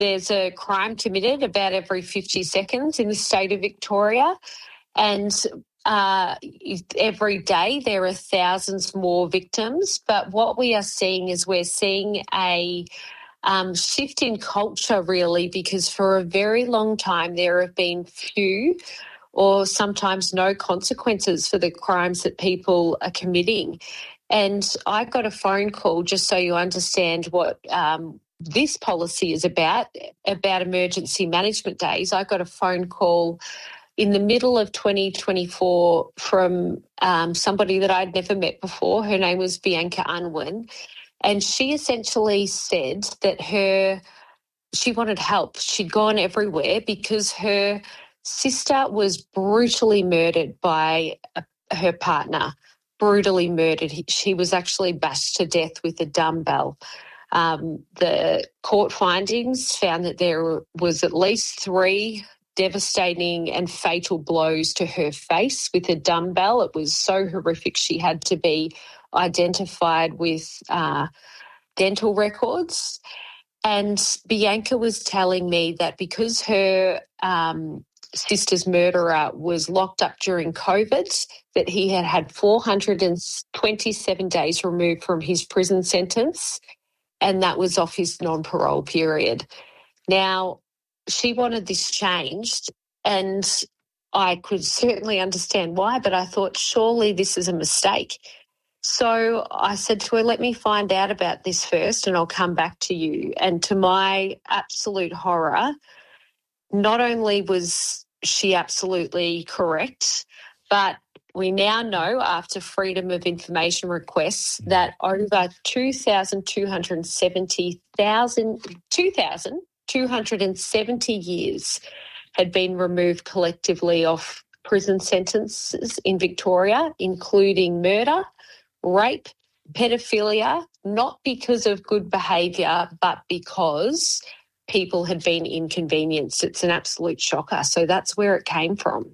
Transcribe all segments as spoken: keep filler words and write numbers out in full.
there's a crime committed about every fifty seconds in the state of Victoria, and uh, every day there are thousands more victims. But what we are seeing is we're seeing a um, shift in culture, really, because for a very long time there have been few or sometimes no consequences for the crimes that people are committing. And I got a phone call, just so you understand what um, this policy is about, about emergency management days. I got a phone call in the middle of twenty twenty-four from um, somebody that I'd never met before. Her name was Bianca Unwin, and she essentially said that her she wanted help. She'd gone everywhere because her sister was brutally murdered by a, her partner, brutally murdered. He, she was actually bashed to death with a dumbbell. Um, the court findings found that there was at least three devastating and fatal blows to her face with a dumbbell. It was so horrific she had to be identified with uh, dental records. And Bianca was telling me that because her um, sister's murderer was locked up during COVID, that he had had four hundred twenty-seven days removed from his prison sentence, and that was off his non-parole period. Now, she wanted this changed, and I could certainly understand why, but I thought surely this is a mistake. So I said to her, let me find out about this first and I'll come back to you. And to my absolute horror, not only was she absolutely correct, but we now know after Freedom of Information requests that over two thousand two hundred seventy years had been removed collectively off prison sentences in Victoria, including murder, rape, pedophilia, not because of good behaviour, but because people had been inconvenienced. It's an absolute shocker. So that's where it came from.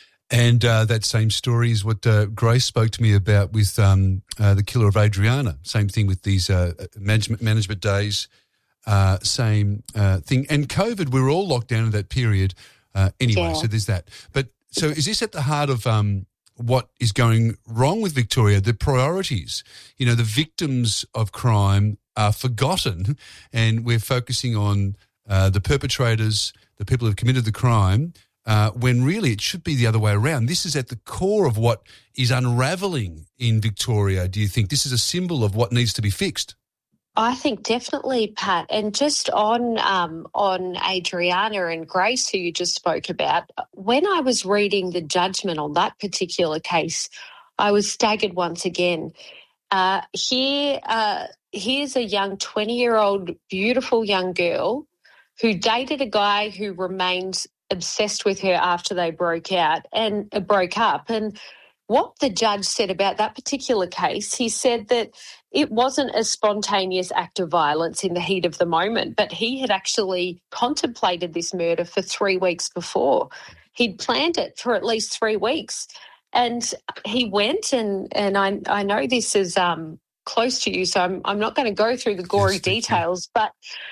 And uh, that same story is what uh, Grace spoke to me about with um, uh, the killer of Adriana. Same thing with these uh, management management days, uh, same uh, thing. And COVID, we were all locked down in that period uh, anyway, yeah. So there's that. But so is this at the heart of um, what is going wrong with Victoria, the priorities? You know, the victims of crime are forgotten and we're focusing on uh, the perpetrators, the people who have committed the crime, uh, when really it should be the other way around. This is at the core of what is unravelling in Victoria, do you think? This is a symbol of what needs to be fixed. I think definitely, Pat. And just on um, on Adriana and Grace, who you just spoke about, when I was reading the judgment on that particular case, I was staggered once again. Uh, here, uh, here's a young twenty-year-old, beautiful young girl who dated a guy who remained obsessed with her after they broke out and uh, broke up. And what the judge said about that particular case, he said that it wasn't a spontaneous act of violence in the heat of the moment, but he had actually contemplated this murder for three weeks before. He'd planned it for at least three weeks. And he went, and, and I, I know this is um, close to you, so I'm, I'm not going to go through the gory yes, details, but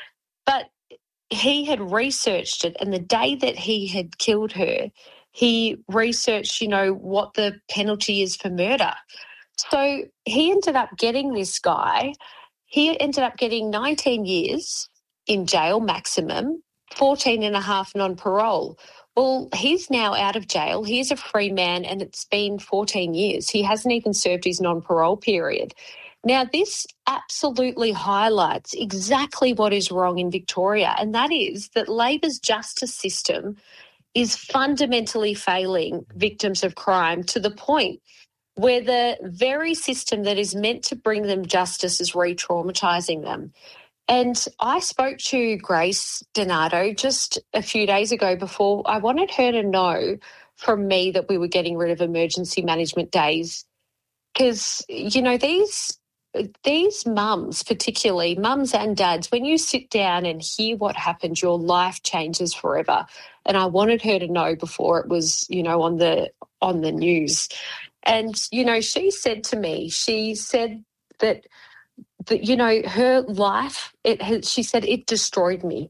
but he had researched it, and the day that he had killed her, he researched, you know, what the penalty is for murder. So he ended up getting this guy, he ended up getting nineteen years in jail maximum, fourteen and a half non-parole. Well, he's now out of jail. He's a free man and it's been fourteen years. He hasn't even served his non-parole period. Now, this absolutely highlights exactly what is wrong in Victoria, and that is that Labor's justice system is fundamentally failing victims of crime to the point where the very system that is meant to bring them justice is re-traumatising them. And I spoke to Grace Donato just a few days ago before. I wanted her to know from me that we were getting rid of emergency management days because, you know, these these mums, particularly mums and dads, when you sit down and hear what happened, your life changes forever. And I wanted her to know before it was, you know, on the on the news. And, you know, she said to me, she said that, that you know, her life, it has, she said, it destroyed me.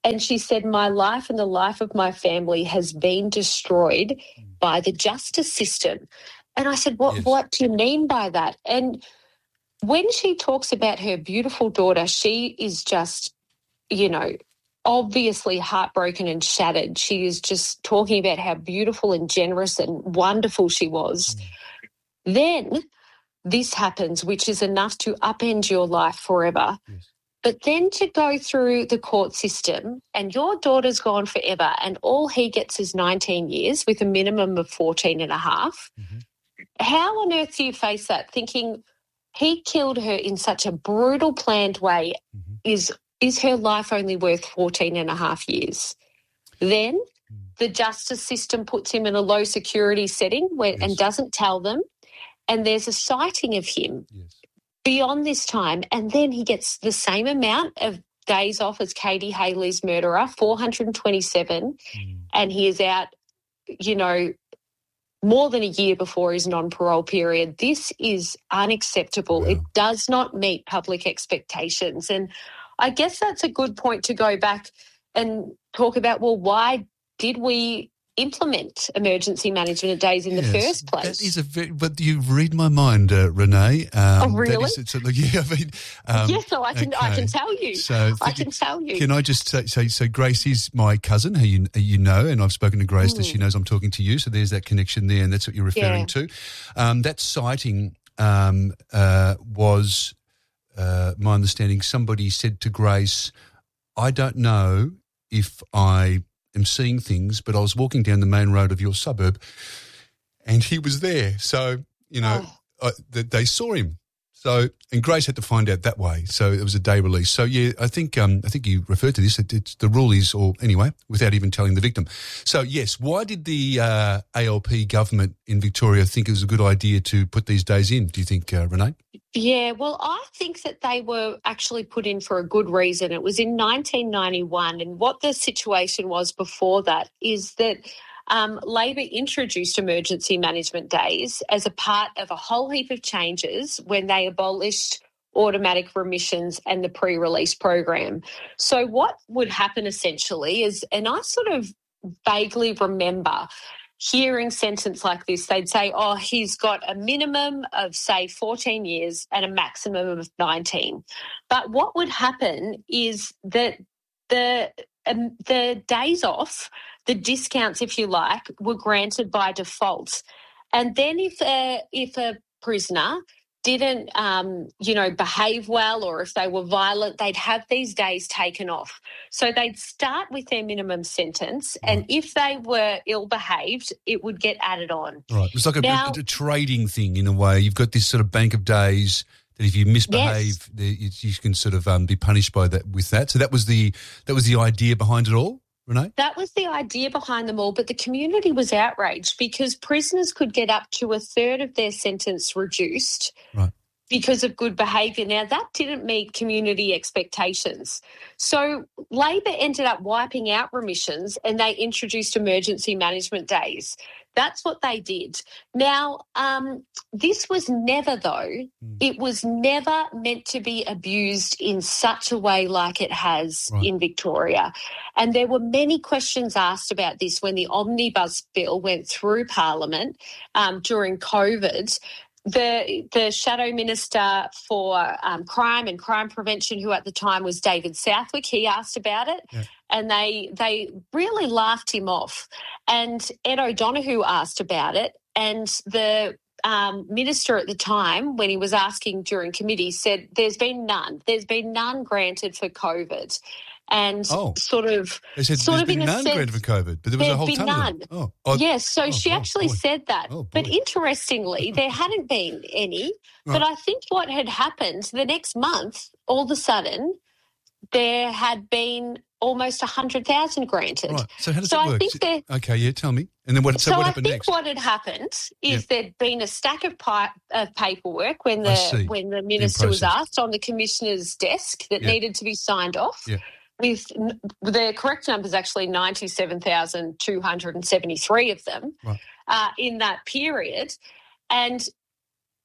And she said, my life and the life of my family has been destroyed by the justice system. And I said, what, Yes. what do you mean by that? And when she talks about her beautiful daughter, she is just, you know, obviously heartbroken and shattered. She is just talking about how beautiful and generous and wonderful she was. Mm. Then this happens, which is enough to upend your life forever. Yes. But then to go through the court system and your daughter's gone forever and all he gets is nineteen years with a minimum of fourteen and a half. Mm-hmm. How on earth do you face that, thinking he killed her in such a brutal, planned way? Mm-hmm. Is is her life only worth fourteen and a half years? Then mm-hmm. the justice system puts him in a low security setting where, yes. and doesn't tell them, and there's a sighting of him. Yes. Beyond this time, and then he gets the same amount of days off as Katie Haley's murderer, four hundred twenty-seven, mm. and he is out, you know, more than a year before his non-parole period. This is unacceptable. Wow. It does not meet public expectations. And I guess that's a good point to go back and talk about, well, why did we implement emergency management days in yes, the first place? That is a very, but you read my mind, uh, Renee. Um, oh, really? That is, it's a, yeah, I mean, um, yes, no, I can, okay. I can tell you. So I can tell you. Can I just say, so, so Grace is my cousin, who you, you know, and I've spoken to Grace, mm. that she knows I'm talking to you. So there's that connection there, and that's what you're referring yeah. to. Um, that sighting um, uh, was, uh, my understanding, somebody said to Grace, I don't know if I am seeing things, but I was walking down the main road of your suburb and he was there. So, you know, oh. I, they saw him. So, and Grace had to find out that way. So it was a day release. So, yeah, I think um, I think you referred to this. It, it's, the rule is, or anyway, without even telling the victim. So, yes, why did the uh, A L P government in Victoria think it was a good idea to put these days in, do you think, uh, Renee? Yeah, well, I think that they were actually put in for a good reason. It was in nineteen ninety-one, and what the situation was before that is that um, Labor introduced emergency management days as a part of a whole heap of changes when they abolished automatic remissions and the pre-release program. So what would happen essentially is, and I sort of vaguely remember hearing sentence like this, they'd say, oh, he's got a minimum of, say, fourteen years and a maximum of nineteen. But what would happen is that the um, the days off, the discounts, if you like, were granted by default. And then if a, if a prisoner didn't, um, you know, behave well, or if they were violent, they'd have these days taken off. So they'd start with their minimum sentence, right. and if they were ill-behaved, it would get added on. Right. It's like a, now, a, a trading thing in a way. You've got this sort of bank of days that if you misbehave, yes. you, you can sort of um, be punished by that with that. So that was the that was the idea behind it all? Renee? That was the idea behind them all, but the community was outraged because prisoners could get up to a third of their sentence reduced right. because of good behaviour. Now, that didn't meet community expectations. So Labor ended up wiping out remissions and they introduced emergency management days. That's what they did. Now, um, this was never, though, mm. it was never meant to be abused in such a way like it has right. in Victoria. And there were many questions asked about this when the Omnibus Bill went through Parliament um, during COVID. The the Shadow Minister for um, Crime and Crime Prevention, who at the time was David Southwick, he asked about it, yeah. and they they really laughed him off. And Ed O'Donoghue asked about it, and the um, minister at the time, when he was asking during committee, said there's been none. There's been none granted for COVID. And oh. sort of, they said sort there's of been in none a sense, granted for COVID, but there was a whole ton none. of them. Oh, oh, yes, so oh, she oh, actually boy. said that. Oh, but interestingly, there hadn't been any. Right. But I think what had happened the next month, all of a sudden, there had been almost one hundred thousand granted. Right. So how does so that I work? Think there, okay, yeah, tell me. And then what, so so what I happened think next? what had happened is yeah. there'd been a stack of, pi- of paperwork when I the see. when the minister was asked on the commissioner's desk that yeah. needed to be signed off. Yeah. With the correct number is actually ninety-seven thousand two hundred seventy-three of them right. uh, in that period. And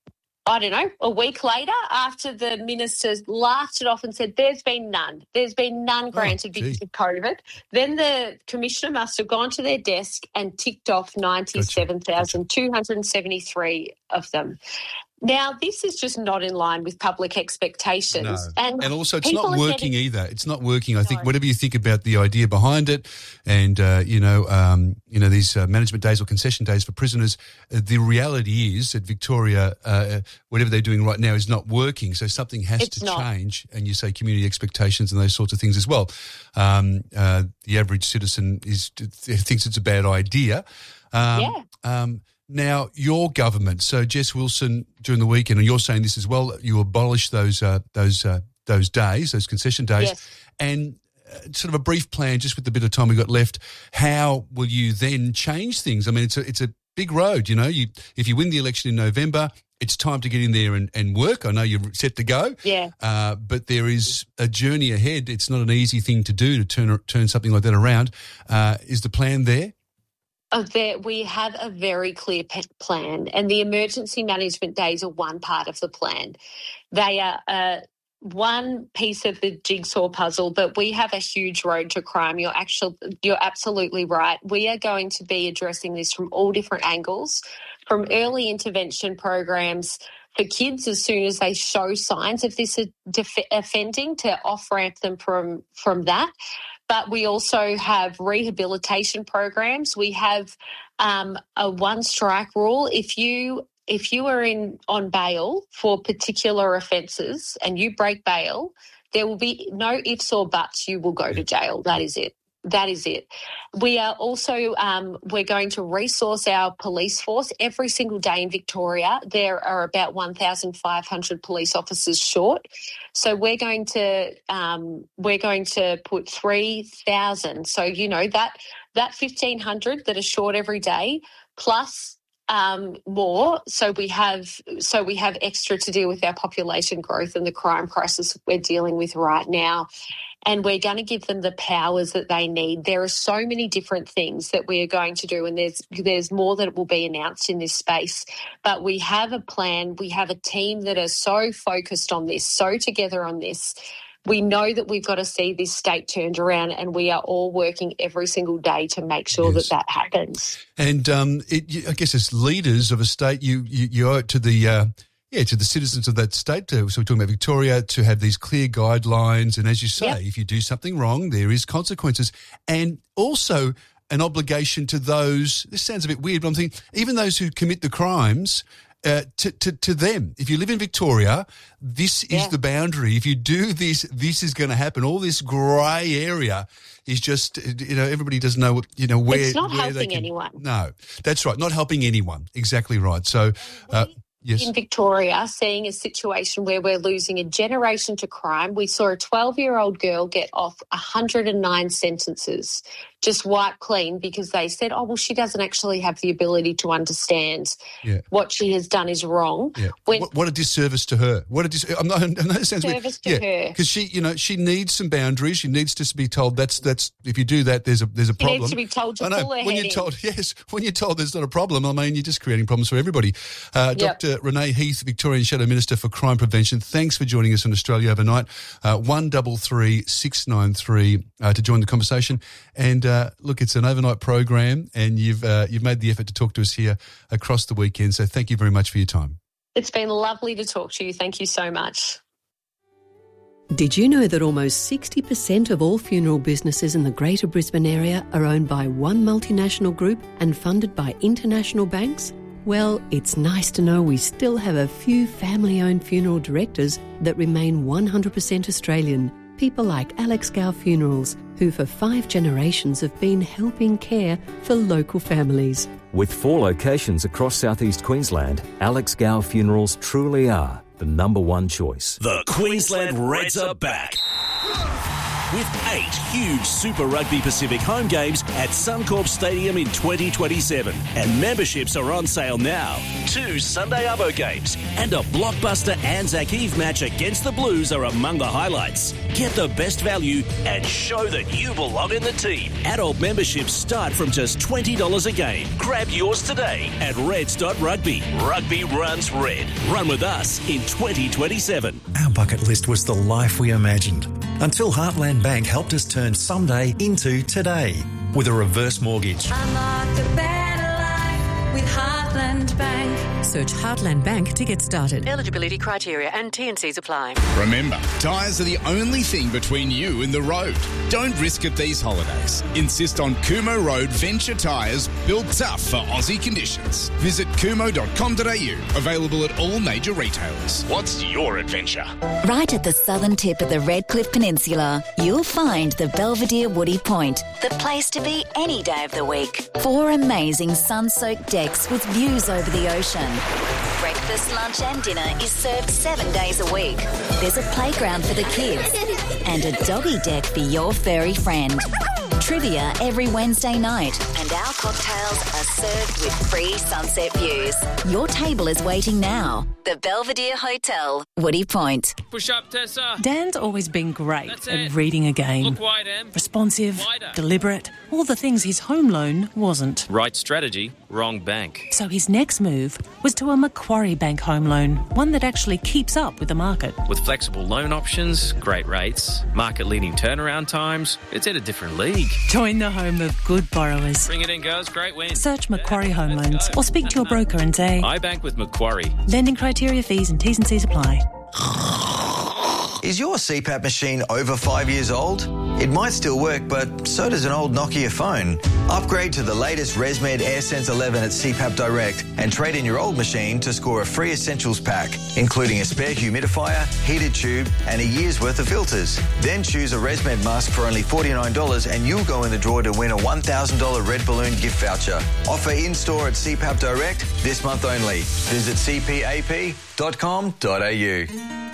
I don't know, a week later, after the ministers laughed it off and said, there's been none. There's been none granted oh, because of COVID. Then the commissioner must have gone to their desk and ticked off ninety-seven thousand two hundred seventy-three gotcha. Of them. Now, this is just not in line with public expectations. No. And, and also it's not working getting, either. It's not working. I no. think whatever you think about the idea behind it and, uh, you know, um, you know, these uh, management days or concession days for prisoners, uh, the reality is that Victoria, uh, whatever they're doing right now is not working. So something has it's to not. change, and you say community expectations and those sorts of things as well. Um, uh, the average citizen is thinks it's a bad idea. Um, yeah. Um, Now, your government, so Jess Wilson during the weekend, and you're saying this as well, you abolished those uh, those uh, those days, those concession days, yes. and uh, sort of a brief plan, just with the bit of time we've got left, how will you then change things? I mean, it's a, it's a big road, you know. You if you win the election in November, it's time to get in there and, and work. I know you're set to go, yeah. Uh, but there is a journey ahead. It's not an easy thing to do to turn turn something like that around. Uh, is the plan there? Oh, there, we have a very clear pe- plan, and the emergency management days are one part of the plan. They are uh, one piece of the jigsaw puzzle, but we have a huge road to crime. You're actually, you're absolutely right. We are going to be addressing this from all different angles, from early intervention programs for kids as soon as they show signs of this def- offending to off-ramp them from, from that. But we also have rehabilitation programs. We have um, a one-strike rule. If you if you are in on bail for particular offences and you break bail, there will be no ifs or buts. You will go to jail. That is it. That is it. We are also um, we're going to resource our police force every single day in Victoria. There are about one thousand five hundred police officers short, so we're going to um, we're going to put three thousand. So you know that that fifteen hundred that are short every day plus um, more. So we have so we have extra to deal with our population growth and the crime crisis we're dealing with right now. And we're going to give them the powers that they need. There are so many different things that we are going to do, and there's there's more that will be announced in this space. But we have a plan. We have a team that are so focused on this, so together on this. We know that we've got to see this state turned around, and we are all working every single day to make sure yes. that that happens. And um, it, I guess as leaders of a state, you you, you owe it to the uh, yeah to the citizens of that state. To, so we're talking about Victoria, to have these clear guidelines, and as you say, yep. if you do something wrong, there is consequences, and also an obligation to those. This sounds a bit weird, but I'm thinking even those who commit the crimes. Uh, to, to, to them. If you live in Victoria, this is yeah. the boundary. If you do this, this is going to happen. All this grey area is just, you know, everybody doesn't know, you know, where, it's not where helping they can, anyone. No, that's right. Not helping anyone. Exactly right. So, uh, yes. In Victoria, seeing a situation where we're losing a generation to crime, we saw a twelve-year-old girl get off one hundred nine sentences, just wiped clean, because they said, oh, well, she doesn't actually have the ability to understand yeah. what she has done is wrong. Yeah. When, what, what a disservice to her. What a dis- I'm not, I know it sounds disservice weird. to yeah, her. Because she, you know, she needs some boundaries. She needs to be told that's, that's if you do that, there's a there's a she problem. She needs to be told to I know, pull her when head you're in. told, yes, when you're told there's not a problem, I mean, you're just creating problems for everybody. Uh, yep. Doctor Renee Heath, Victorian Shadow Minister for Crime Prevention, thanks for joining us on Australia Overnight. Uh, one double three six nine three uh, to join the conversation. And uh, look, it's an overnight program, and you've uh, you've made the effort to talk to us here across the weekend. So thank you very much for your time. It's been lovely to talk to you. Thank you so much. Did you know that almost sixty percent of all funeral businesses in the Greater Brisbane area are owned by one multinational group and funded by international banks? Well, it's nice to know we still have a few family-owned funeral directors that remain one hundred percent Australian. People like Alex Gow Funerals, who for five generations have been helping care for local families. With four locations across southeast Queensland, Alex Gow Funerals truly are the number one choice. The Queensland Reds are back with eight huge Super Rugby Pacific home games at Suncorp Stadium in twenty twenty-seven. And memberships are on sale now. Two Sunday Arvo games and a blockbuster Anzac Eve match against the Blues are among the highlights. Get the best value and show that you belong in the team. Adult memberships start from just twenty dollars a game. Grab yours today at reds dot rugby. Rugby runs red. Run with us in twenty twenty-seven. Our bucket list was the life we imagined until Heartland Bank helped us turn someday into today with a reverse mortgage. Unlock the better life with Heartland Bank. Search Heartland Bank to get started. Eligibility criteria and T and Cs apply. Remember, tyres are the only thing between you and the road. Don't risk it these holidays. Insist on Kumo Road Venture Tyres, built tough for Aussie conditions. Visit kumo dot com dot a u. Available at all major retailers. What's your adventure? Right at the southern tip of the Redcliffe Peninsula, you'll find the Belvedere Woody Point, the place to be any day of the week. Four amazing sun-soaked decks with views over the ocean. Breakfast, lunch and dinner is served seven days a week. There's a playground for the kids and a doggy deck for your furry friend. Trivia every Wednesday night, and our cocktails are served with free sunset views. Your table is waiting now. The Belvedere Hotel, Woody Point. Push up, Tessa. Dan's always been great That's at it. reading a game. Look wide, Em. Responsive, Wider. deliberate, all the things his home loan wasn't. Right strategy, wrong bank. So his next move was to a Macquarie Bank home loan, one that actually keeps up with the market. With flexible loan options, great rates, market-leading turnaround times, it's at a different league. Join the home of good borrowers. Bring it in, girls. Great win. Search Macquarie Home Loans or speak to your broker and say, I bank with Macquarie. lending criteria, fees and T's and C's apply. Is your C PAP machine over five years old? It might still work, but so does an old Nokia phone. Upgrade to the latest ResMed AirSense eleven at C PAP Direct and trade in your old machine to score a free essentials pack, including a spare humidifier, heated tube and a year's worth of filters. Then choose a ResMed mask for only forty-nine dollars and you'll go in the draw to win a one thousand dollars Red Balloon gift voucher. Offer in-store at C PAP Direct this month only. Visit c p a p dot com dot a u.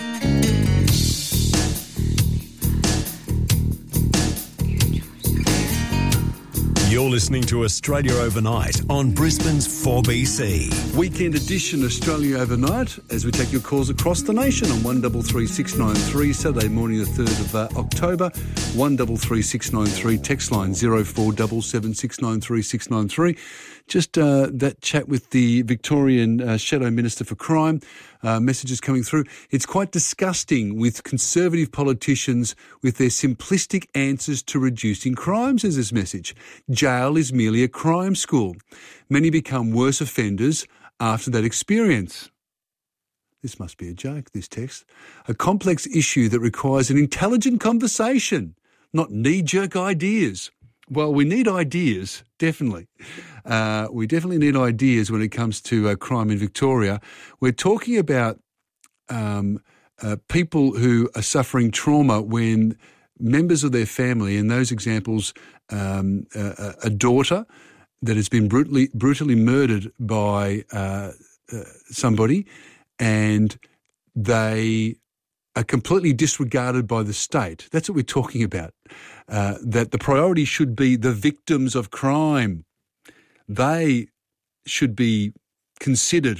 You're listening to Australia Overnight on Brisbane's four B C. Weekend edition Australia Overnight as we take your calls across the nation on one three three six nine three, Saturday morning the third of uh, October, one three three six nine three, text line zero four seven seven six nine three six nine three. Just uh, that chat with the Victorian uh, Shadow Minister for Crime, uh, messages coming through. It's quite disgusting with Conservative politicians with their simplistic answers to reducing crime, says this message. Jail is merely a crime school. Many become worse offenders after that experience. This must be a joke, this text. A complex issue that requires an intelligent conversation, not knee-jerk ideas. Well, we need ideas, definitely. Uh, we definitely need ideas when it comes to uh, crime in Victoria. We're talking about um, uh, people who are suffering trauma when members of their family, in those examples, um, a, a daughter that has been brutally brutally murdered by uh, uh, somebody, and they are completely disregarded by the state. That's what we're talking about, uh, that the priority should be the victims of crime. They should be considered,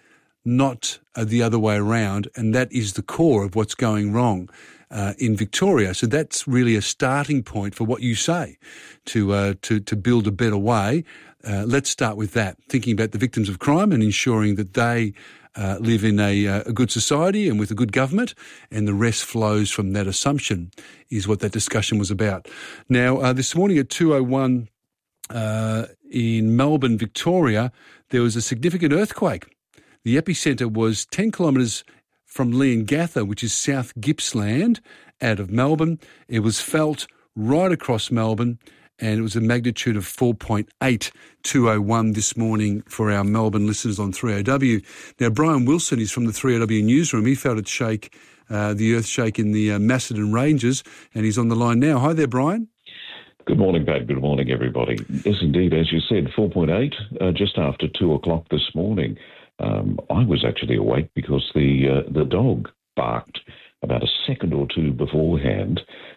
not uh, the other way around, and that is the core of what's going wrong uh, in Victoria. So that's really a starting point for what you say, to uh, to, to build a better way. Uh, let's start with that, thinking about the victims of crime and ensuring that they Uh, live in a, uh, a good society and with a good government, and the rest flows from that assumption, is what that discussion was about. Now, uh, this morning at two oh one uh, in Melbourne, Victoria, there was a significant earthquake. The epicentre was ten kilometres from Leongatha, which is South Gippsland, out of Melbourne. It was felt right across Melbourne, and it was a magnitude of four point eight, two oh one this morning for our Melbourne listeners on three O W. Now, Brian Wilson is from the three O W newsroom. He felt it shake, uh, the earth shake in the uh, Macedon Ranges, and he's on the line now. Hi there, Brian. Good morning, Pat. Good morning, everybody. Yes, indeed, as you said, four point eight, uh, just after two o'clock this morning. Um, I was actually awake because the uh, the dog barked about a second or two beforehand.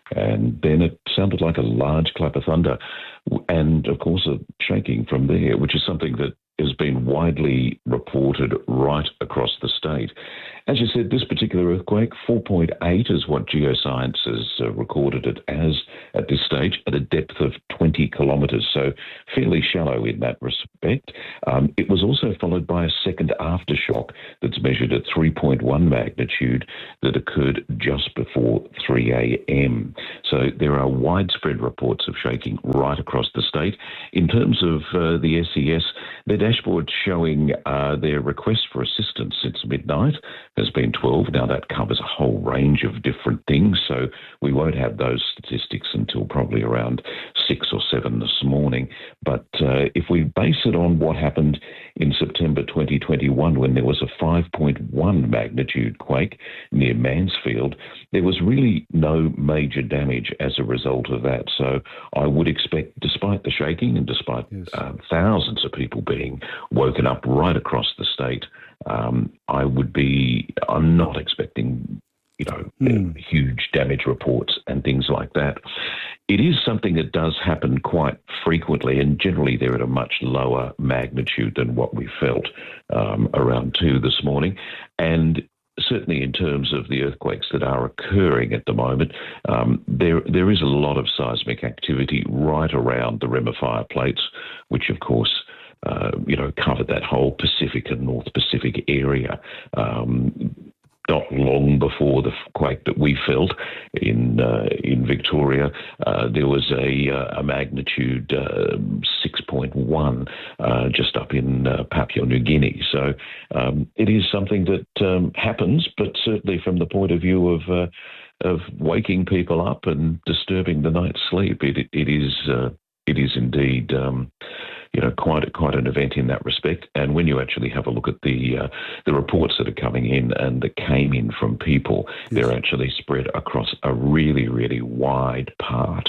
And then it sounded like a large clap of thunder and, of course, a shaking from there, which is something that has been widely reported right across the state. As you said, this particular earthquake, four point eight is what Geoscience has uh, recorded it as at this stage, at a depth of twenty kilometres, so fairly shallow in that respect. Um, it was also followed by a second aftershock that's measured at three point one magnitude that occurred just before three a.m. So there are widespread reports of shaking right across the state. In terms of uh, the S E S, their dashboard showing uh, their request for assistance since midnight has been twelve. Now, that covers a whole range of different things, so we won't have those statistics until probably around six or seven this morning. But uh, if we base it on what happened in September twenty twenty-one, when there was a five point one magnitude quake near Mansfield, there was really no major damage as a result of that. So I would expect, despite the shaking and despite yes. uh, thousands of people being woken up right across the state, um, I would be, I'm not expecting, you know, mm. huge damage reports and things like that. It is something that does happen quite frequently, and generally they're at a much lower magnitude than what we felt um, around two this morning. And certainly in terms of the earthquakes that are occurring at the moment, um, there there is a lot of seismic activity right around the rim of fire plates, which of course Uh, you know, covered that whole Pacific and North Pacific area. Um, not long before the quake that we felt in uh, in Victoria, uh, there was a, uh, a magnitude uh, six point one uh, just up in uh, Papua New Guinea. So um, it is something that um, happens, but certainly from the point of view of uh, of waking people up and disturbing the night's sleep, it it is uh, it is indeed. Um, You know, quite quite an event in that respect. And when you actually have a look at the uh, the reports that are coming in and that came in from people, yes. they're actually spread across a really, really wide part.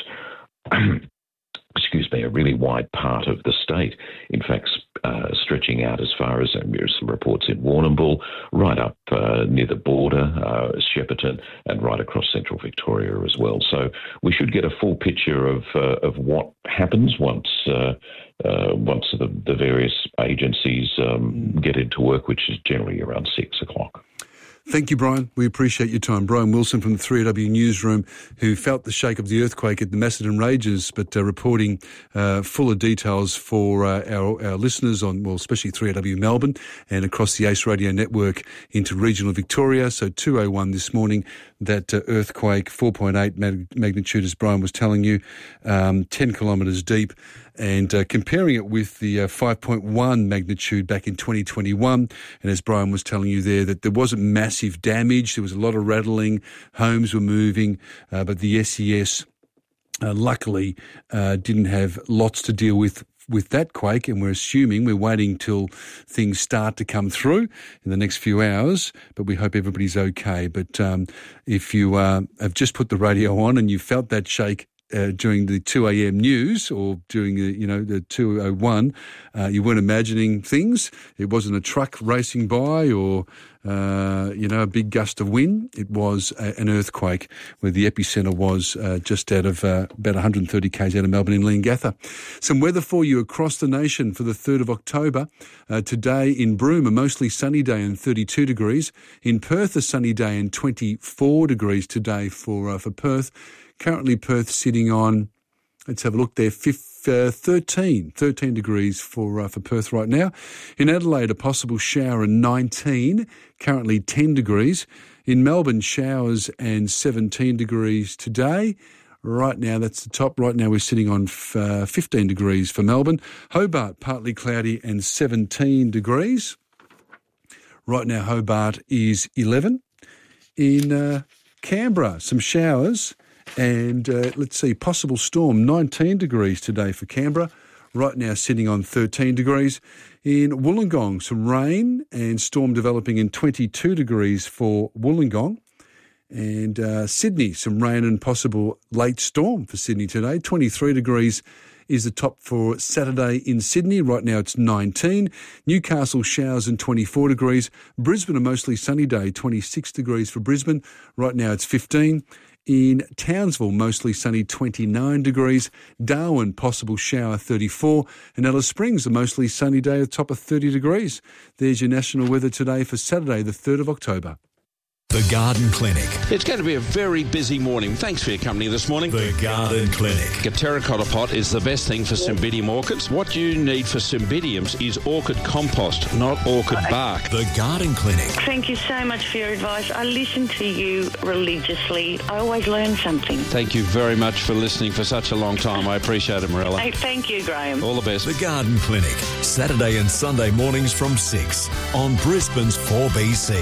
excuse me, a really wide part of the state. In fact, uh, stretching out as far as um, there's some reports in Warrnambool, right up uh, near the border, uh, Shepparton, and right across central Victoria as well. So we should get a full picture of uh, of what happens once uh, uh, once the, the various agencies um, mm. get into work, which is generally around six o'clock. Thank you, Brian. We appreciate your time. Brian Wilson from the three A W newsroom, who felt the shake of the earthquake at the Macedon Ranges, but uh, reporting uh, fuller details for uh, our, our listeners on, well, especially three A W Melbourne and across the Ace Radio network into regional Victoria. So two oh one this morning, that uh, earthquake, four point eight mag- magnitude, as Brian was telling you, um, ten kilometres deep. And uh, comparing it with the uh, five point one magnitude back in twenty twenty-one, and as Brian was telling you there, that there wasn't massive damage. There was a lot of rattling, homes were moving, uh, but the S E S uh, luckily uh, didn't have lots to deal with with that quake, and we're assuming, we're waiting till things start to come through in the next few hours, but we hope everybody's okay. But um, if you uh, have just put the radio on and you felt that shake Uh, during the two a.m. news or during the, you know, the two oh one, uh, you weren't imagining things. It wasn't a truck racing by or, uh, you know, a big gust of wind. It was a, an earthquake where the epicentre was uh, just out of uh, about one hundred thirty kays out of Melbourne in Leongatha. Some weather for you across the nation for the third of October. Uh, today in Broome, a mostly sunny day and thirty-two degrees. In Perth, a sunny day and twenty-four degrees today for uh, for Perth. Currently, Perth sitting on, let's have a look there, fifth, uh, thirteen, thirteen degrees for uh, for Perth right now. In Adelaide, a possible shower and nineteen, currently ten degrees. In Melbourne, showers and seventeen degrees today. Right now, that's the top. Right now, we're sitting on f- uh, fifteen degrees for Melbourne. Hobart, partly cloudy and seventeen degrees. Right now, Hobart is eleven. In uh, Canberra, some showers. And uh, let's see, possible storm, nineteen degrees today for Canberra. Right now sitting on thirteen degrees. In Wollongong, some rain and storm developing in twenty-two degrees for Wollongong. And uh, Sydney, some rain and possible late storm for Sydney today. twenty-three degrees is the top for Saturday in Sydney. Right now it's nineteen. Newcastle, showers and twenty-four degrees. Brisbane, a mostly sunny day, twenty-six degrees for Brisbane. Right now it's fifteen. In Townsville, mostly sunny, twenty-nine degrees. Darwin, possible shower, thirty-four. And Alice Springs, a mostly sunny day at the top of thirty degrees. There's your national weather today for Saturday, the third of October. The Garden Clinic. It's going to be a very busy morning. Thanks for your company this morning. The Garden Clinic. A terracotta pot is the best thing for Cymbidium orchids. What you need for Cymbidiums is orchid compost, not orchid bark. The Garden Clinic. Thank you so much for your advice. I listen to you religiously. I always learn something. Thank you very much for listening for such a long time. I appreciate it, Marilla. Hey, thank you, Graham. All the best. The Garden Clinic. Saturday and Sunday mornings from six on Brisbane's four B C.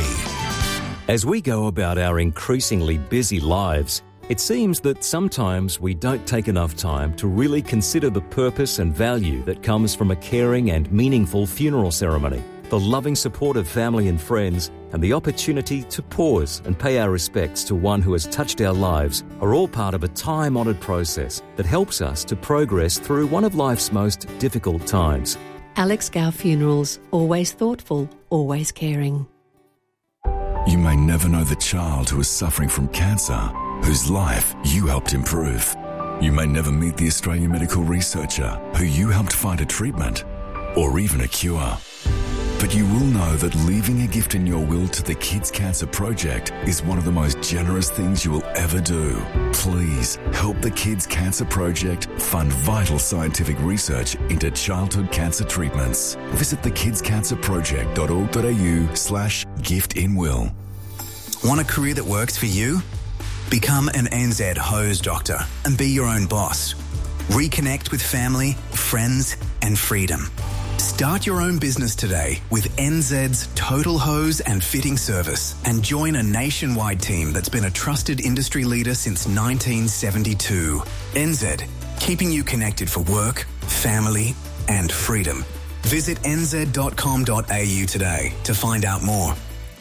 As we go about our increasingly busy lives, it seems that sometimes we don't take enough time to really consider the purpose and value that comes from a caring and meaningful funeral ceremony. The loving support of family and friends and the opportunity to pause and pay our respects to one who has touched our lives are all part of a time-honoured process that helps us to progress through one of life's most difficult times. Alex Gow Funerals, always thoughtful, always caring. You may never know the child who is suffering from cancer, whose life you helped improve. You may never meet the Australian medical researcher who you helped find a treatment or even a cure. But you will know that leaving a gift in your will to the Kids Cancer Project is one of the most generous things you will ever do. Please help the Kids Cancer Project fund vital scientific research into childhood cancer treatments. Visit the kids cancer project dot org dot a u slash gift in will. Want a career that works for you? Become an N Z hose doctor and be your own boss. Reconnect with family, friends, and freedom. Start your own business today with N Z's Total Hose and Fitting Service and join a nationwide team that's been a trusted industry leader since nineteen seventy-two. N Z, keeping you connected for work, family, and freedom. Visit n z dot com dot a u today to find out more.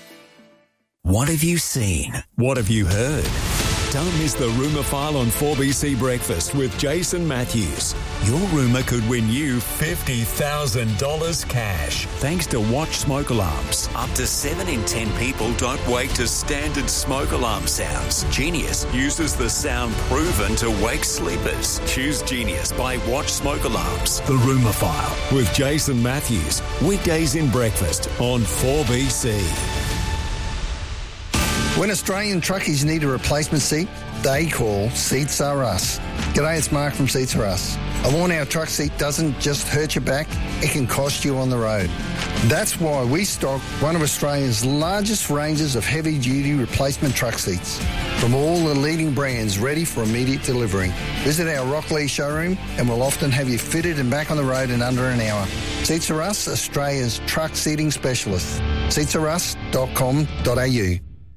What have you seen? What have you heard? Don't miss the Rumour File on four B C Breakfast with Jason Matthews. Your rumour could win you fifty thousand dollars cash thanks to Watch Smoke Alarms. Up to seven in ten people don't wake to standard smoke alarm sounds. Genius uses the sound proven to wake sleepers. Choose Genius by Watch Smoke Alarms. The Rumour File with Jason Matthews. Weekdays in breakfast on four B C. When Australian truckies need a replacement seat, they call Seats Are Us. G'day, it's Mark from Seats Are Us. A worn-out truck seat doesn't just hurt your back, it can cost you on the road. That's why we stock one of Australia's largest ranges of heavy-duty replacement truck seats from all the leading brands ready for immediate delivery. Visit our Rockley showroom and we'll often have you fitted and back on the road in under an hour. Seats Are Us, Australia's truck seating specialist. seats are us dot com dot a u.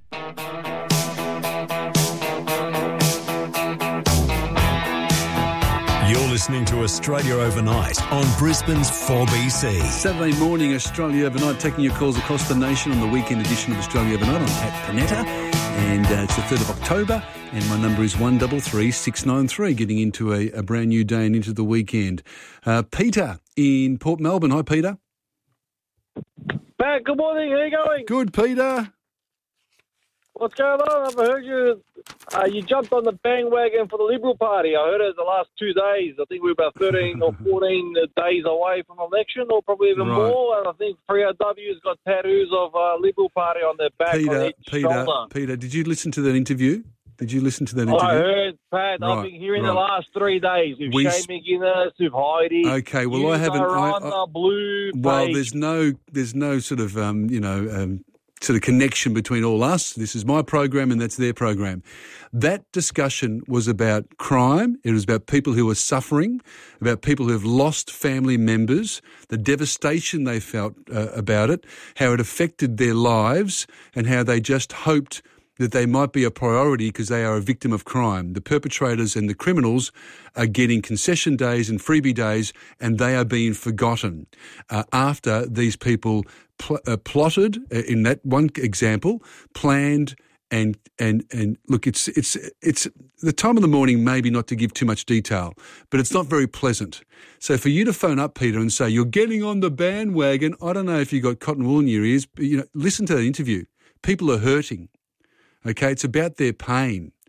You're listening to Australia Overnight on Brisbane's four B C. Saturday morning, Australia Overnight, taking your calls across the nation on the weekend edition of Australia Overnight. I'm Pat Panetta, and uh, it's the third of October, and my number is one three three six nine three, getting into a, a brand new day and into the weekend. Uh, Peter in Port Melbourne. Hi, Peter. Pat, good morning. How are you going? Good, Peter. What's going on? I've heard you. Uh, you jumped on the bandwagon for the Liberal Party. I heard it the last two days. I think we're about thirteen or fourteen days away from election, or probably even Right. more. And I think three R W's got tattoos of uh, Liberal Party on their back, on Peter, each Peter, shoulder. Peter, did you listen to that interview? Did you listen to that interview? I heard, Pat. I've Right, been hearing right. the last three days with We Shane s- McGuinness, with Heidi. Okay, well, you I haven't. are I, on I- the blue well, page. there's no, there's no sort of, um, you know, um, sort of connection between all us. This is my program and that's their program. That discussion was about crime. It was about people who are suffering, about people who have lost family members, the devastation they felt uh, about it, how it affected their lives, and how they just hoped that they might be a priority because they are a victim of crime. The perpetrators and the criminals are getting concession days and freebie days, and they are being forgotten uh, after these people pl- uh, plotted, uh, in that one example, planned and and and look, it's it's it's the time of the morning, maybe not to give too much detail, but it's not very pleasant. So for you to phone up, Peter, and say you're getting on the bandwagon, I don't know if you got cotton wool in your ears, but you know, listen to that interview. People are hurting. Okay, it's about their pain.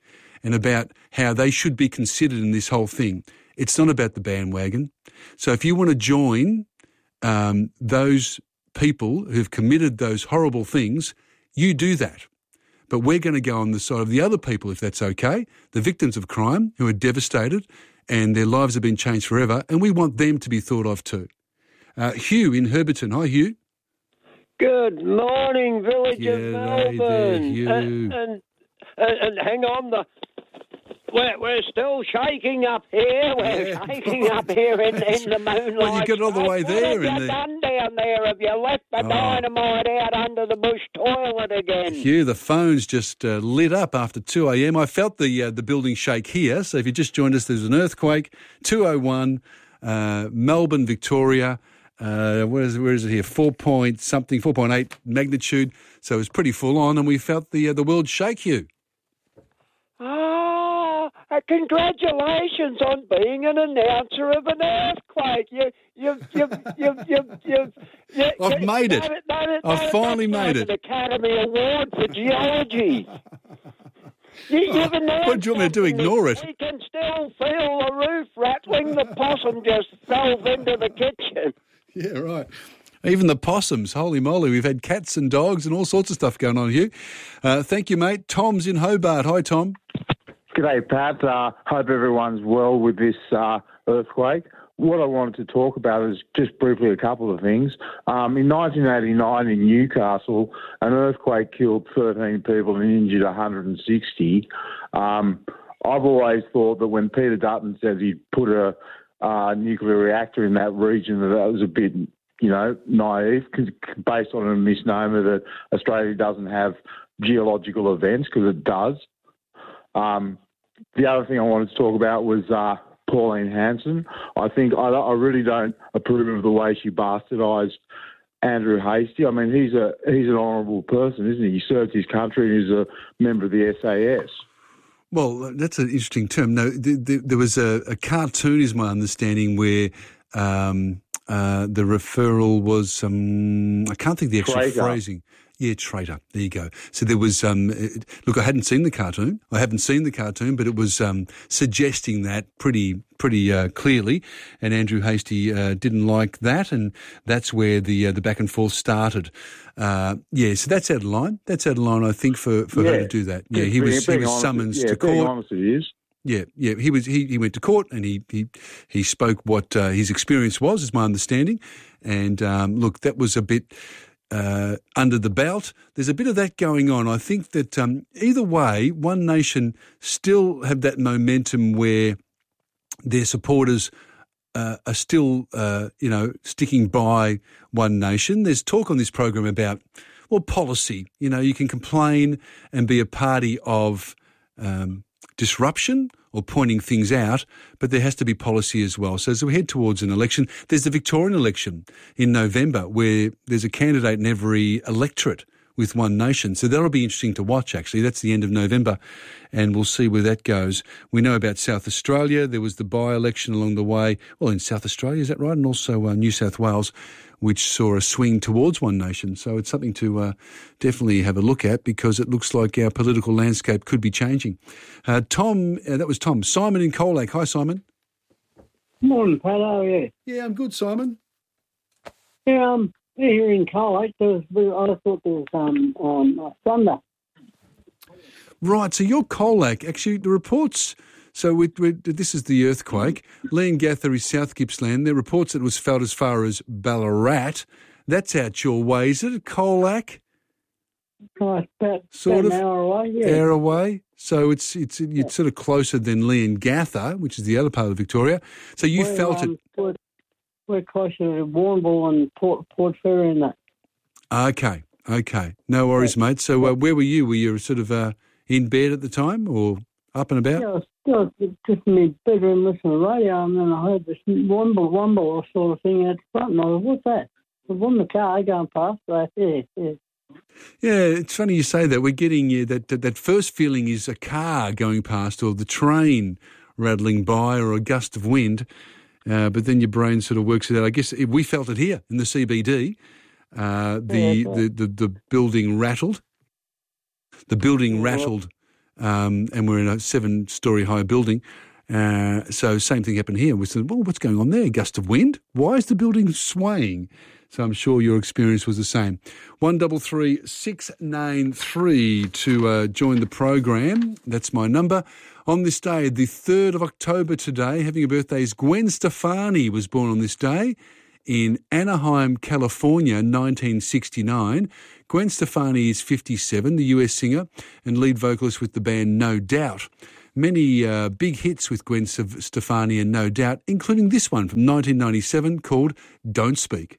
and about how they should be considered in this whole thing. It's not about the bandwagon. So if you want to join um, those people who've committed those horrible things, you do that. But we're going to go on the side of the other people, if that's okay, the victims of crime who are devastated and their lives have been changed forever, and we want them to be thought of too. Uh, Hugh in Herberton. Hi, Hugh. Good morning, village of G'day Melbourne. there, Hugh. And, and, and, and hang on, the we're, we're still shaking up here. We're Yeah. shaking up here in, in the moonlight. Well, you got it all the way What there have in you the- done down there? Have you left the Oh. dynamite out under the bush toilet again? Hugh, the phone's just uh, lit up after two a.m. I felt the uh, the building shake here. So if you just joined us, there's an earthquake, two oh one, uh, Melbourne, Victoria. Uh, where is, where is it here? Four point something, four point eight magnitude. So it was pretty full on, and we felt the uh, the world shake, Hugh. Oh, uh, congratulations on being an announcer of an earthquake. You, you, you, you, you, you, you I've you- made it. that- that- I've that- finally that's made like it. An Academy Award for geology. You, you've announced What do you want me to do? something. Ignore it? We can still feel the roof rattling. The possum just fell into the kitchen. Yeah, right. Even the possums, holy moly. We've had cats and dogs and all sorts of stuff going on, Hugh. Uh, thank you, mate. Tom's in Hobart. Hi, Tom. G'day, Pat. Uh, hope everyone's well with this uh, earthquake. What I wanted to talk about is just briefly a couple of things. Um, in nineteen eighty-nine in Newcastle, an earthquake killed thirteen people and injured one hundred sixty. Um, I've always thought that when Peter Dutton says he'd put a uh, nuclear reactor in that region, that that was a bit, you know, naive, 'cause based on a misnomer that Australia doesn't have geological events, because it does. Um, the other thing I wanted to talk about was uh, Pauline Hanson. I think I, I really don't approve of the way she bastardised Andrew Hastie. I mean, he's a he's an honourable person, isn't he? He served his country and he's a member of the S A S. Well, that's an interesting term. No, th- th- there was a, a cartoon, is my understanding, where um, uh, the referral was, um, I can't think the actual Traitor. phrasing. Yeah, traitor. There you go. So there was, um, it, look, I hadn't seen the cartoon. I haven't seen the cartoon, but it was um, suggesting that pretty pretty uh, clearly. And Andrew Hastie uh, didn't like that, and that's where the uh, the back and forth started. Uh, yeah, so that's out of line. That's out of line, I think, for, for her Yeah. to do that. Yeah, Being- he was he being was honest- summoned yeah, to being court. honest, it is. Yeah, yeah. He was he, he went to court and he he, he spoke what uh, his experience was, is my understanding. And um, look, that was a bit uh, under the belt. There's a bit of that going on. I think that um, either way, One Nation still have that momentum where their supporters uh, are still, uh, you know, sticking by One Nation. There's talk on this program about, well, policy. You know, you can complain and be a party of um, disruption or pointing things out, but there has to be policy as well. So as we head towards an election, there's the Victorian election in November where there's a candidate in every electorate with One Nation. So that'll be interesting to watch, actually. That's the end of November, and we'll see where that goes. We know about South Australia. There was the by-election along the way. Well, in South Australia, is that right? And also uh, New South Wales, which saw a swing towards One Nation. So it's something to uh, definitely have a look at, because it looks like our political landscape could be changing. Uh, Tom, uh, that was Tom. Simon in Colac. Hi, Simon. Morning, Pat. How are you? Yeah, I'm good, Simon. Yeah, um, here in Colac, there was, I thought there was um, um, thunder. Right, so you're Colac. Actually, the reports... So we, we, this is the earthquake. Leongatha is South Gippsland. There are reports that it was felt as far as Ballarat. That's out your way. Is it at Colac? Oh, it's about, Sort about of an hour away, yeah. Hour away. So it's it's it's sort of closer than Leongatha, which is the other part of Victoria. So you we're, felt um, it. We're, we're closer to Warrnambool and Port, Port Fairy and that. Okay, okay. No worries, mate. So uh, where were you? Were you sort of uh, in bed at the time or up and about? Yeah, I was still just in my bedroom listening to the radio, and then I heard this wumble wumble sort of thing out front, and I was, what's that? I was on the car going past, so yeah, yeah. Yeah, it's funny you say that. We're getting yeah, that, that that first feeling is a car going past or the train rattling by or a gust of wind, uh, but then your brain sort of works it out. I guess we felt it here in the C B D. Uh, the, Yeah, the, the, the building rattled. The building rattled um, and we're in a seven-storey high building. Uh, so same thing happened here. We said, well, what's going on there? Gust of wind? Why is the building swaying? So I'm sure your experience was the same. One double three six nine three to uh, join the program. That's my number. On this day, the third of October today, having a birthday is Gwen Stefani, was born on this day in Anaheim, California, nineteen sixty-nine. Gwen Stefani is fifty-seven, the U S singer and lead vocalist with the band No Doubt. Many uh, big hits with Gwen Stefani and No Doubt, including this one from nineteen ninety-seven called Don't Speak.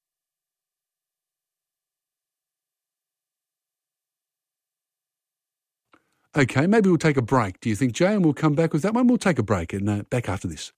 Okay, maybe we'll take a break, do you think, Jay? And we'll come back with that one. We'll take a break and uh, back after this.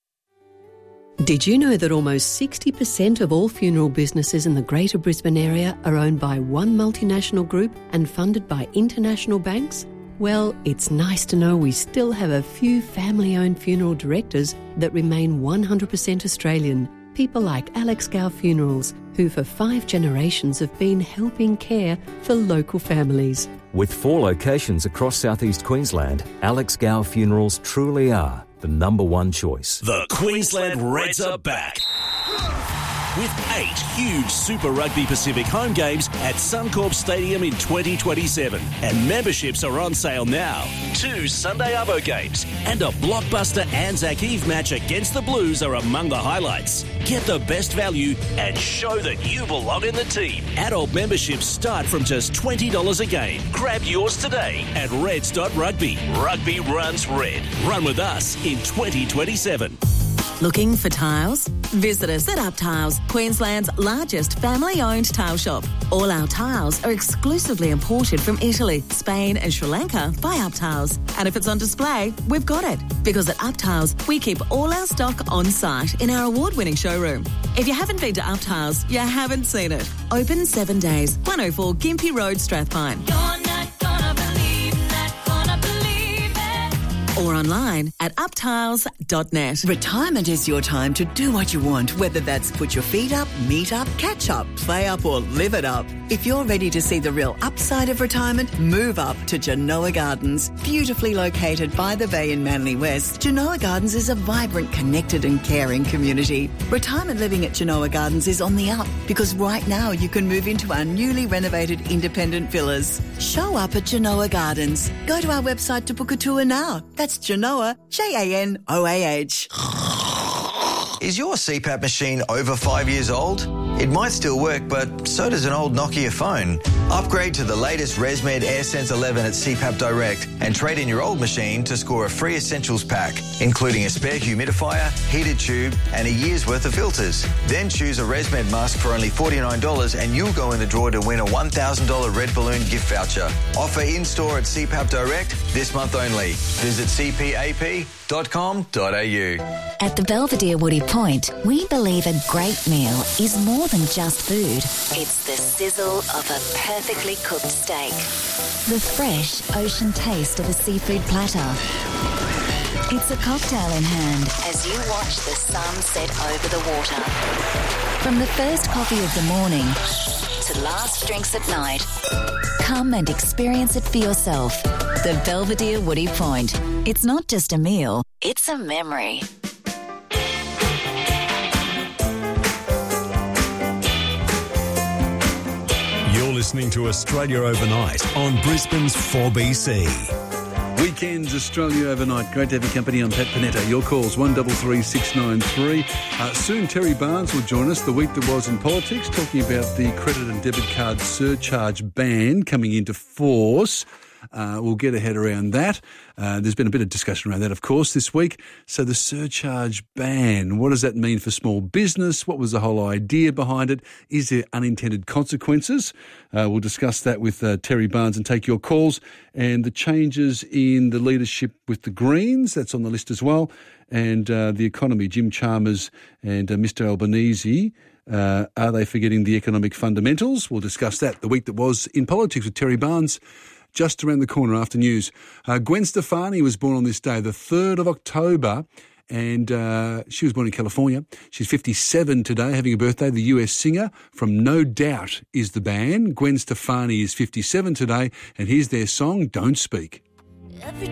Did you know that almost sixty percent of all funeral businesses in the Greater Brisbane area are owned by one multinational group and funded by international banks? Well, it's nice to know we still have a few family-owned funeral directors that remain one hundred percent Australian. People like Alex Gow Funerals, who for five generations have been helping care for local families. With four locations across southeast Queensland, Alex Gow Funerals truly are the number one choice. The Queensland Reds are back. With eight huge Super Rugby Pacific home games at Suncorp Stadium in twenty twenty-seven. And memberships are on sale now. Two Sunday Arvo games and a blockbuster Anzac Eve match against the Blues are among the highlights. Get the best value and show that you belong in the team. Adult memberships start from just twenty dollars a game. Grab yours today at reds dot rugby. Rugby runs red. Run with us in twenty twenty-seven. Looking for tiles? Visit us at Up Tiles, Queensland's largest family-owned tile shop. All our tiles are exclusively imported from Italy, Spain and Sri Lanka by Up Tiles. And if it's on display, we've got it. Because at Up Tiles, we keep all our stock on site in our award-winning showroom. If you haven't been to Up Tiles, you haven't seen it. Open seven days, one oh four Gympie Road, Strathpine. You're not gonna believe, not gonna believe it. Or online at up tiles dot net. Retirement is your time to do what you want, whether that's put your feet up, meet up, catch up, play up or live it up. If you're ready to see the real upside of retirement, move up to Genoa Gardens. Beautifully located by the bay in Manly West, Genoa Gardens is a vibrant, connected and caring community. Retirement living at Genoa Gardens is on the up because right now you can move into our newly renovated independent villas. Show up at Genoa Gardens. Go to our website to book a tour now. That's Genoa, J A N O A H. Is your C PAP machine over five years old? It might still work, but so does an old Nokia phone. Upgrade to the latest ResMed AirSense eleven at C PAP Direct and trade in your old machine to score a free essentials pack, including a spare humidifier, heated tube and a year's worth of filters. Then choose a ResMed mask for only forty-nine dollars and you'll go in the draw to win a one thousand dollars Red Balloon gift voucher. Offer in-store at C PAP Direct this month only. Visit c p a p dot com dot a u. At the Belvedere Woody Point, we believe a great meal is more than just food. It's the sizzle of a perfectly cooked steak, the fresh ocean taste of a seafood platter. It's a cocktail in hand as you watch the sun set over the water. From the first coffee of the morning to last drinks at night, come and experience it for yourself. The Belvedere Woody Point. It's not just a meal, it's a memory. You're listening to Australia Overnight on Brisbane's four B C. Weekends, Australia Overnight. Great to have your company. I'm Pat Panetta. Your calls, one three three six nine three. Uh, soon Terry Barnes will join us, the week that was in politics, talking about the credit and debit card surcharge ban coming into force. Uh, we'll get a head around that. Uh, there's been a bit of discussion around that, of course, this week. So the surcharge ban, what does that mean for small business? What was the whole idea behind it? Is there unintended consequences? Uh, we'll discuss that with uh, Terry Barnes and take your calls. And the changes in the leadership with the Greens, that's on the list as well. And uh, the economy, Jim Chalmers and uh, Mister Albanese. Uh, are they forgetting the economic fundamentals? We'll discuss that. The week that was in politics with Terry Barnes. Just around the corner after news. Uh, Gwen Stefani was born on this day, the third of October, and uh, she was born in California. She's fifty-seven today, having a birthday. The U S singer from No Doubt is the band. Gwen Stefani is fifty-seven today, and here's their song, Don't Speak. Every